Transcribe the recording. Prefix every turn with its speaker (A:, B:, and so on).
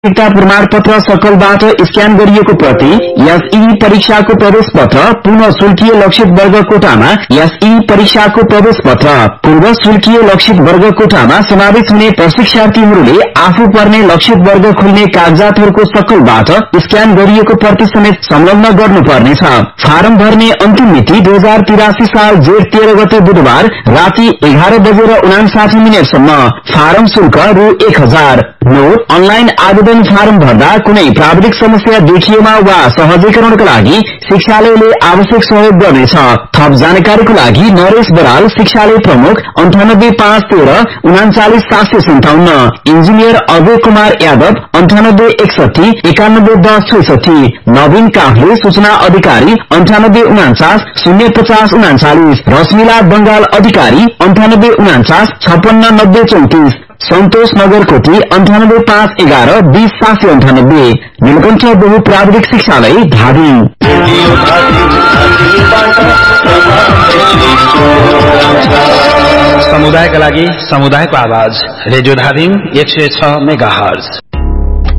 A: नागरिकता प्रमाण पत्र सकलबाट स्क्यान गरिएको प्रति, एसई परीक्षाको प्रवेश पत्र, पुनः शुल्कीय लक्षित वर्ग कोटामा एसई परीक्षाको प्रवेश पत्र, पूर्व शुल्कीय लक्षित वर्ग कोटामा समावेश हुने प्रशिक्षार्थीहरूले आफू पर्ने लक्षित वर्ग खुल्ने कागजातहरूको सकलबाट स्क्यान गरिएको प्रति समेत संलग्न गर्नुपर्नेछ। फारम भर्ने अन्तिम मिति 2083 साल जेठ 13 गते बुधबार राति 11:59 फारम शुल्क रु 1000। नोट: अनलाइन आवेदन फारम भर्दा कुनै प्राविधिक समस्या देखिएमा वा सहजीकरणका लागि शिक्षालयले आवश्यक सहयोग गर्नेछ। थप जानकारीको लागि नरेश बराल, शिक्षालय प्रमुख, 98513 39757, इन्जिनियर अभय कुमार यादव, 9861 911066, नवीन काफले, सूचना अधिकारी, 9849 05039, रश्मिला बंगाल, अधिकारी, 9849 569034, सन्तोष नगरकोटी, 98511 20798, नीलकण्ठ बहुप्राविधिक शिक्षालय, धादिङ।
B: समुदायका लागि समुदायको आवाज, रेडियो धादिङ 106 मेगाहर्ज।